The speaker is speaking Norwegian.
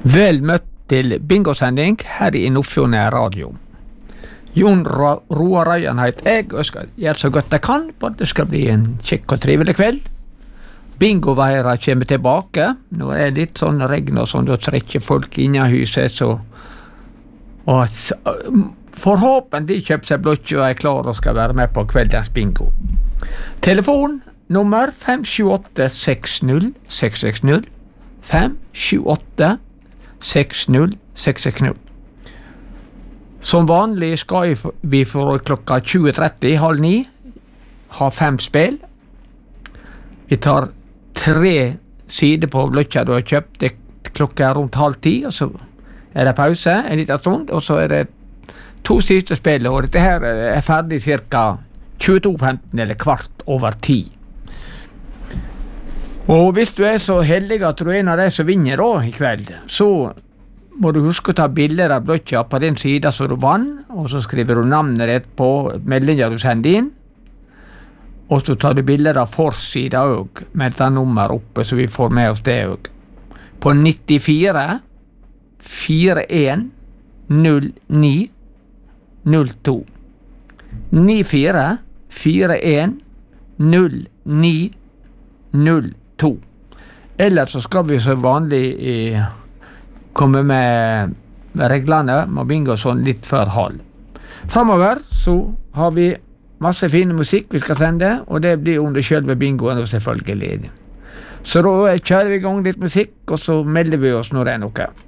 Vel møtt til bingosending her i Nordfjord Radio. Jon Roar Røyen heter jeg, og skal gjøre så godt jeg kan, for det skal bli en kjekk og trivelig kveld. Bingoveira kommer tilbake. Nå er det litt sånn regn og sånn, da trekker folk inn i huset, så forhåpentlig kjøper seg blokk og er klar og skal være med på kveldens bingo. Telefon nummer 578-60-660, 578-60-660. Som vanlig skal vi for klokka 20:30, halv 9, ha 5 spill. Vi tar 3 sider på blokka du har kjøpt, det klokka rundt halv 10, og så er det pause, en liten stund, og så er det 2 siste spill, og dette her er ferdig cirka 22:15 eller 22:15. Og hvis du er så heldig at du er en av de som vinner da i kveld, så må du huske å ta bilder av blokka på den siden som du vann, og så skriver du navnet ditt på meldingen du sender inn, og så tar du bilder av forsida også, med dette nummer oppe, så vi får med oss det også. På 94 41 09 02. 94 41 09 02. Ellers så skal vi så vanlig komme med reglene med bingo sånn litt før halv. Fremover så har vi masse fine musikk vi skal sende, og det blir under selve bingoen selvfølgelig. Så da kjører vi i gang litt musikk, og så melder vi oss når det er noe.